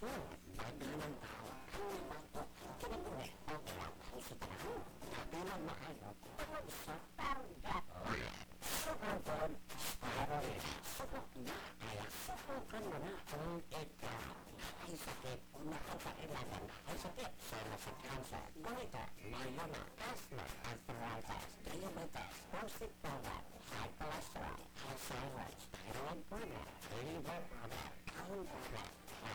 sure, bago ng tao, ang nabato, kinabuhi, o kaya ang sa tao, katulad na kayo, tungod sa target. Sukod, spiral, sukot na, kaya sukukan mo na kung ikaw ay sakit o nakakailangan ay sakit sa sa cancer, ganito, myeloma, asthma, arthritis, diabetes, prostate problem, high cholesterol, Alzheimer's, thyroid problem, liver problem, gout problem,